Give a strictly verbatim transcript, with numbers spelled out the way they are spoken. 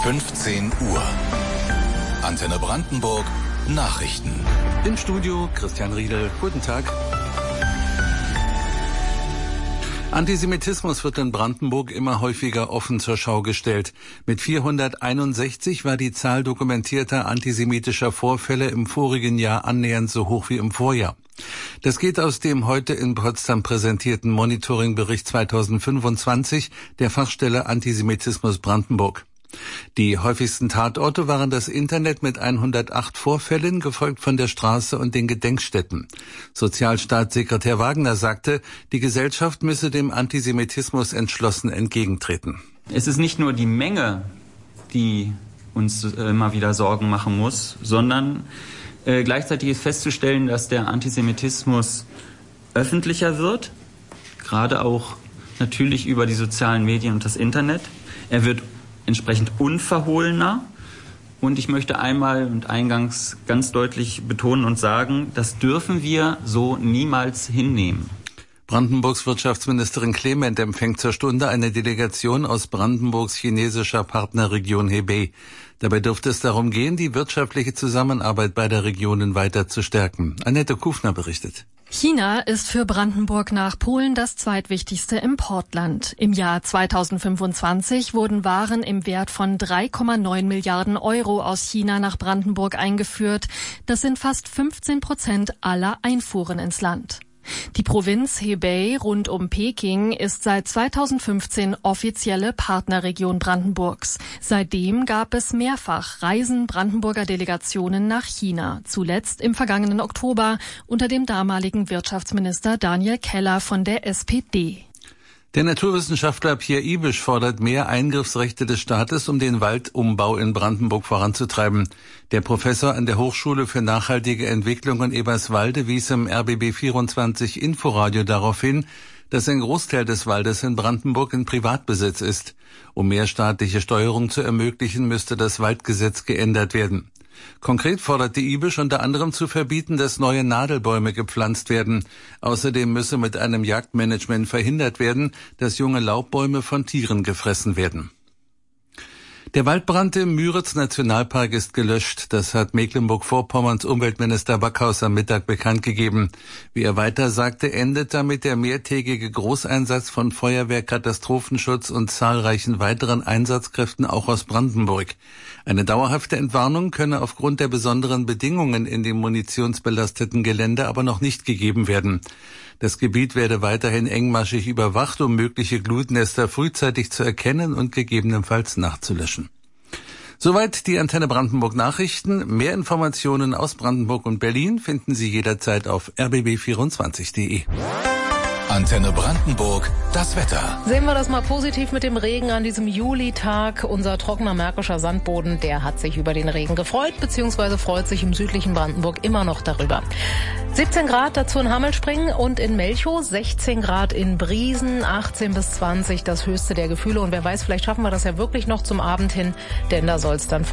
fünfzehn Uhr. Antenne Brandenburg Nachrichten. Im Studio Christian Riedel. Guten Tag. Antisemitismus wird in Brandenburg immer häufiger offen zur Schau gestellt. Mit vierhunderteinundsechzig war die Zahl dokumentierter antisemitischer Vorfälle im vorigen Jahr annähernd so hoch wie im Vorjahr. Das geht aus dem heute in Potsdam präsentierten Monitoringbericht zweitausendfünfundzwanzig der Fachstelle Antisemitismus Brandenburg. Die häufigsten Tatorte waren das Internet mit hundertacht Vorfällen, gefolgt von der Straße und den Gedenkstätten. Sozialstaatssekretär Wagner sagte, die Gesellschaft müsse dem Antisemitismus entschlossen entgegentreten. Es ist nicht nur die Menge, die uns immer wieder Sorgen machen muss, sondern äh, gleichzeitig ist festzustellen, dass der Antisemitismus öffentlicher wird, gerade auch natürlich über die sozialen Medien und das Internet. Er wird entsprechend unverhohlener. Und ich möchte einmal und eingangs ganz deutlich betonen und sagen, das dürfen wir so niemals hinnehmen. Brandenburgs Wirtschaftsministerin Clement empfängt zur Stunde eine Delegation aus Brandenburgs chinesischer Partnerregion Hebei. Dabei dürfte es darum gehen, die wirtschaftliche Zusammenarbeit beider Regionen weiter zu stärken. Annette Kufner berichtet. China ist für Brandenburg nach Polen das zweitwichtigste Importland. Im Jahr zweitausendfünfundzwanzig wurden Waren im Wert von drei Komma neun Milliarden Euro aus China nach Brandenburg eingeführt. Das sind fast fünfzehn Prozent aller Einfuhren ins Land. Die Provinz Hebei rund um Peking ist seit zweitausendfünfzehn offizielle Partnerregion Brandenburgs. Seitdem gab es mehrfach Reisen Brandenburger Delegationen nach China, zuletzt im vergangenen Oktober unter dem damaligen Wirtschaftsminister Daniel Keller von der S P D. Der Naturwissenschaftler Pierre Ibisch fordert mehr Eingriffsrechte des Staates, um den Waldumbau in Brandenburg voranzutreiben. Der Professor an der Hochschule für nachhaltige Entwicklung in Eberswalde wies im R B B vierundzwanzig Inforadio darauf hin, dass ein Großteil des Waldes in Brandenburg in Privatbesitz ist. Um mehr staatliche Steuerung zu ermöglichen, müsste das Waldgesetz geändert werden. Konkret forderte Ibisch unter anderem zu verbieten, dass neue Nadelbäume gepflanzt werden. Außerdem müsse mit einem Jagdmanagement verhindert werden, dass junge Laubbäume von Tieren gefressen werden. Der Waldbrand im Müritz-Nationalpark ist gelöscht. Das hat Mecklenburg-Vorpommerns Umweltminister Backhaus am Mittag bekannt gegeben. Wie er weiter sagte, endet damit der mehrtägige Großeinsatz von Feuerwehr, Katastrophenschutz und zahlreichen weiteren Einsatzkräften auch aus Brandenburg. Eine dauerhafte Entwarnung könne aufgrund der besonderen Bedingungen in dem munitionsbelasteten Gelände aber noch nicht gegeben werden. Das Gebiet werde weiterhin engmaschig überwacht, um mögliche Glutnester frühzeitig zu erkennen und gegebenenfalls nachzulöschen. Soweit die Antenne Brandenburg Nachrichten. Mehr Informationen aus Brandenburg und Berlin finden Sie jederzeit auf r b b vierundzwanzig punkt d e. Antenne Brandenburg, das Wetter. Sehen wir das mal positiv mit dem Regen an diesem Julitag. Unser trockener märkischer Sandboden, der hat sich über den Regen gefreut, beziehungsweise freut sich im südlichen Brandenburg immer noch darüber. siebzehn Grad dazu in Hammelspringen und in Melchow, sechzehn Grad in Briesen, achtzehn bis zwanzig das höchste der Gefühle. Und wer weiß, vielleicht schaffen wir das ja wirklich noch zum Abend hin, denn da soll es dann